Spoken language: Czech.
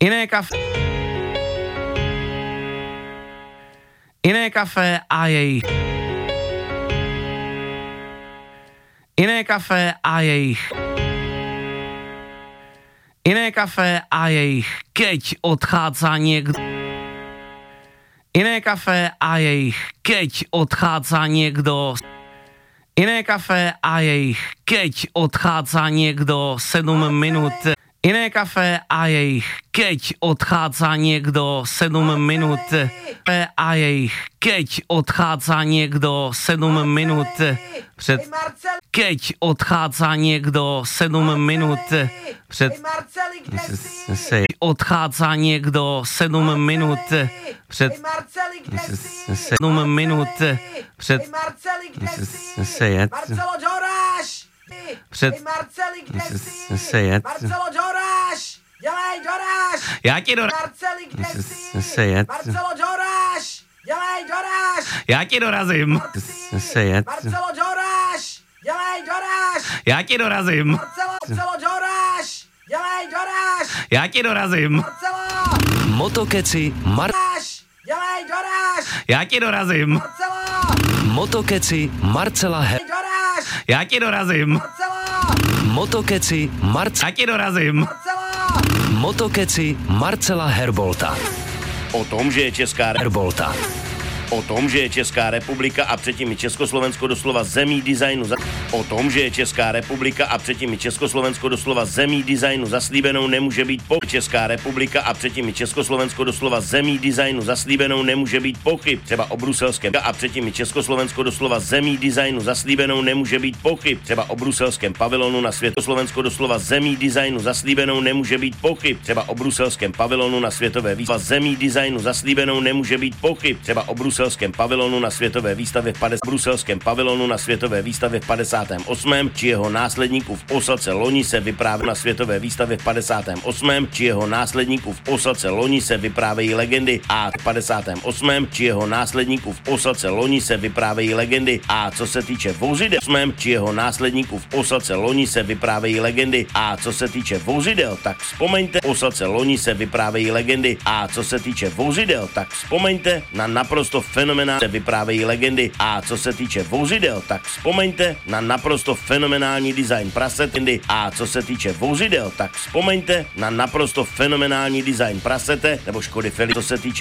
Jiné kafe. Jiné kafe a jejich. Jiné kafe a jejich. Jiné kafe a jejich. Keď odchádza niekto. Iné kafe a jejich. Keď odchádza niekto. Iné kafe a jejich. Keď odchádza niekto 7 minút. Iné kafe a jejich. Keď odchádza niekto 7 minút. A jejich. Keď odchádza niekto 7 minút. Před. Keď odchádza niekto 7 minút. Před. Odchádza niekto 7 minút. Před. 7 minút. Před. Marcelo Džoráš! Před. Marcelo Džoráš! Dělej Džoráš! Já ti Marceli, kde jsi? Marcelo Džoráš! Dělej Džoráš! Já ti dorazím. Marcelo Džoráš! Dělej Džoráš! Já ti dorazím. Marcelo Džoráš! Dělej Džoráš! Já ti dorazím. Marcelo! Motokeci Džoráš! Dělej Džoráš! Já ti dorazím. Marcelo! Motokeci Marcela Džoráš! Já ti dorazím. Marcelo! Motokeci Já ti dorazím. Marcelo! Motokeci Marcela Herbolta. O tom, že je Česká Herbolta. O tom, že je Česká republika a předtím i Československo doslova zemí designu O tom, že je Česká republika a předtím i Československo doslova zemí designu zaslíbenou nemůže být Česká republika a předtím i Československo doslova zemí designu zaslíbenou nemůže být pochyb. Třeba o bruselském a předtím i Československo doslova zemí designu zaslíbenou nemůže být pochyb. Třeba o bruselském pavilonu na Světoslovensko doslova zemí designu zaslíbenou nemůže být pochyb. Třeba o bruselském pavilonu na světové výstavě zemí designu zaslíbenou nemůže být pochyb. Třeba o bruselském pavilonu na světové výstavě v bruselském pavilonu na světové výstavě v 58. či jeho následníků v osadce loni se vypráví na světové výstavě v 58. či jeho následníků v osadce loni se vyprávějí legendy a v 58. či jeho následníků v osadce loni se vyprávějí legendy a co se týče vozidel či jeho následníků v osadce loni se vyprávějí legendy a co se týče vozidel, tak vzpomeňte osadce loni se vyprávějí legendy a co se týče vozidel, tak vzpomeňte na naprosto fenomenální vyprávějí legendy a co se týče vozidel, tak vzpomeňte na naprosto fenomenální design prasety a co se týče vozidel, tak vzpomeňte na naprosto fenomenální design prasete nebo Škody Felice, co se týče